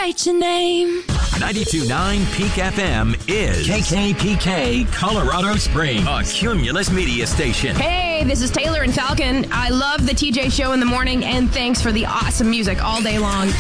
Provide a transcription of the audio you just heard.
write your name. 92.9 Peak FM is KKPK Colorado Springs, a Cumulus Media station. Hey, this is Taylor and Falcon. I love the TJ Show in the morning, and thanks for the awesome music all day long.